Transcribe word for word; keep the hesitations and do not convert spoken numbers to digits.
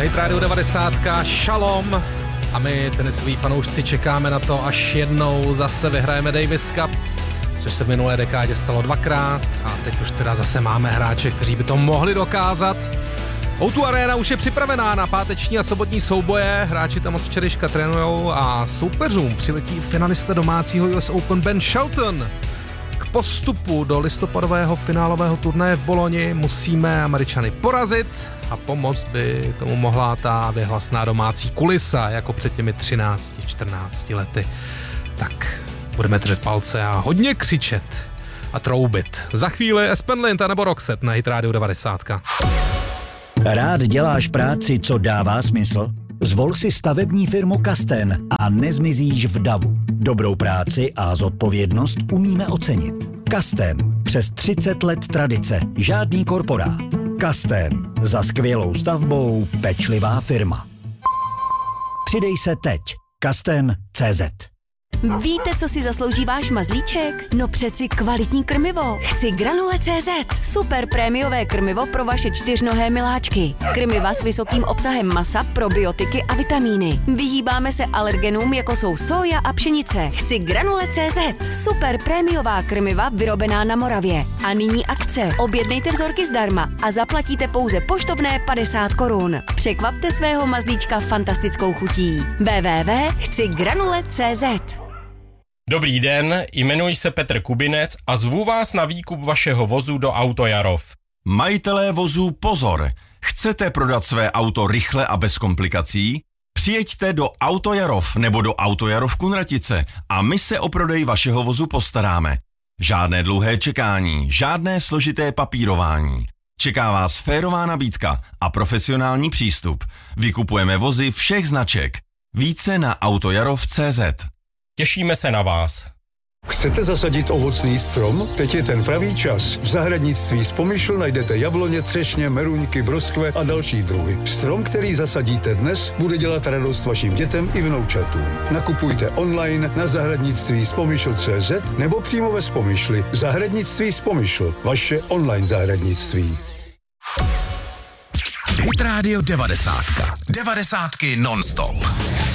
Hit Radio devadesát, šalom. A my, tenisoví fanoušci, čekáme na to, až jednou zase vyhrajeme Davis Cup, což se v minulé dekádě stalo dvakrát a teď už teda zase máme hráče, kteří by to mohli dokázat. ó dvě Arena už je připravená na páteční a sobotní souboje, hráči tam od včerejška trénujou a soupeřům přiletí finalista domácího U S Open Ben Shelton. K postupu do listopadového finálového turnaje v Boloni musíme Američany porazit a pomoct by tomu mohla ta vyhlasná domácí kulisa, jako před těmi třinácti čtrnácti lety. Tak budeme držet palce a hodně křičet a troubit. Za chvíli Aspen Lind nebo Roxette na Hit Radio devadesát. Rád děláš práci, co dává smysl? Zvol si stavební firmu Kasten a nezmizíš v davu. Dobrou práci a zodpovědnost umíme ocenit. Kasten. Přes třicet let tradice. Žádný korporát. Kasten. Za skvělou stavbou pečlivá firma. Přidej se teď. Kasten tečka cé zet. Víte, co si zaslouží váš mazlíček? No přeci kvalitní krmivo. Chci Granule tečka cé zet. Super prémiové krmivo pro vaše čtyřnohé miláčky. Krmiva s vysokým obsahem masa, probiotiky a vitamíny. Vyhýbáme se alergenům, jako jsou soja a pšenice. Chci Granule tečka cé zet. Super prémiová krmiva vyrobená na Moravě. A nyní akce. Objednejte vzorky zdarma a zaplatíte pouze poštovné padesát korun. Překvapte svého mazlíčka fantastickou chutí. w w w tečka chci granule tečka cé zet. Dobrý den, jmenuji se Petr Kubinec a zvu vás na výkup vašeho vozu do Auto Jarov. Majitelé vozů pozor! Chcete prodat své auto rychle a bez komplikací? Přijeďte do Auto Jarov nebo do Auto Jarov Kunratice a my se o prodej vašeho vozu postaráme. Žádné dlouhé čekání, žádné složité papírování. Čeká vás férová nabídka a profesionální přístup. Vykupujeme vozy všech značek. Více na autojarov tečka cé zet. Těšíme se na vás. Chcete zasadit ovocný strom? Teď je ten pravý čas. V zahradnictví z Pomyšl najdete jabloně, třešně, meruňky, broskve a další druhy. Strom, který zasadíte dnes, bude dělat radost vašim dětem i vnoučatům. Nakupujte online na zahradnictví z Pomyšl tečka cé zet nebo přímo ve Spomyšli. Zahradnictví z Pomyšl. Vaše online zahradnictví. Hit Radio devadesát. Devadesátky non-stop.